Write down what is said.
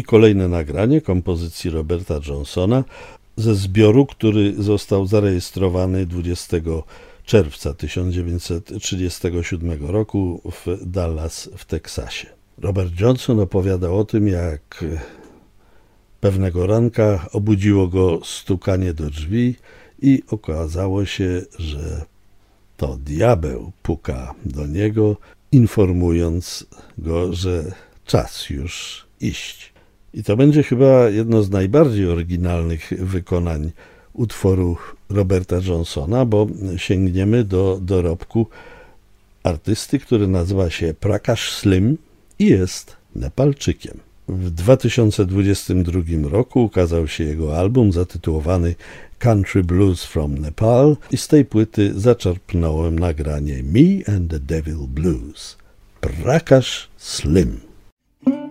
kolejne nagranie kompozycji Roberta Johnsona ze zbioru, który został zarejestrowany 20 czerwca 1937 roku w Dallas w Teksasie. Robert Johnson opowiadał o tym, jak pewnego ranka obudziło go stukanie do drzwi i okazało się, że to diabeł puka do niego, informując go, że czas już iść. I to będzie chyba jedno z najbardziej oryginalnych wykonań utworu Roberta Johnsona, bo sięgniemy do dorobku artysty, który nazywa się Prakash Slim i jest Nepalczykiem. W 2022 roku ukazał się jego album zatytułowany Country Blues from Nepal i z tej płyty zaczerpnąłem nagranie Me and the Devil Blues. Prakash Slim.